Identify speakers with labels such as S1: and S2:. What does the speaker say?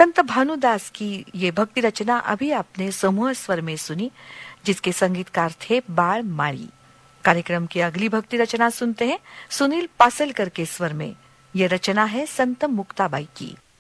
S1: संत भानुदास की ये भक्ति रचना अभी आपने समूह स्वर में सुनी, जिसके संगीतकार थे बाळ माळी। कार्यक्रम की अगली भक्ति रचना सुनते हैं सुनील पासलकर के स्वर में। यह रचना है संत मुक्ताबाई की।